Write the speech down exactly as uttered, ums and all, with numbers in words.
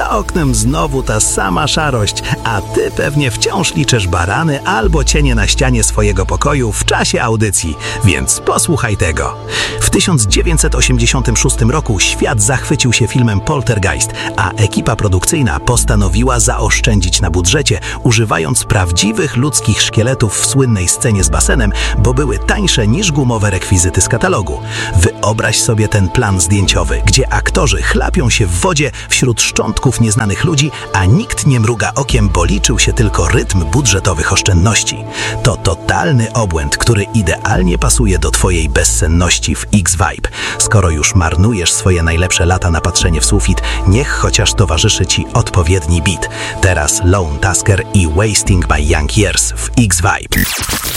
Za oknem znowu ta sama szarość, a ty pewnie wciąż liczysz barany albo cienie na ścianie swojego pokoju w czasie audycji, więc posłuchaj tego. W tysiąc dziewięćset osiemdziesiątym szóstym roku świat zachwycił się filmem Poltergeist, a ekipa produkcyjna postanowiła zaoszczędzić na budżecie, używając prawdziwych ludzkich szkieletów w słynnej scenie z basenem, bo były tańsze niż gumowe rekwizyty z katalogu. Wyobraź sobie ten plan zdjęciowy, gdzie aktorzy chlapią się w wodzie wśród szczątków nieznanych ludzi, a nikt nie mruga okiem, bo liczył się tylko rytm budżetowych oszczędności. To totalny obłęd, który idealnie pasuje do twojej bezsenności w X-Vibe. Skoro już marnujesz swoje najlepsze lata na patrzenie w sufit, niech chociaż towarzyszy ci odpowiedni beat. Teraz Lone Tusker i Wasting My Young Years w X-Vibe.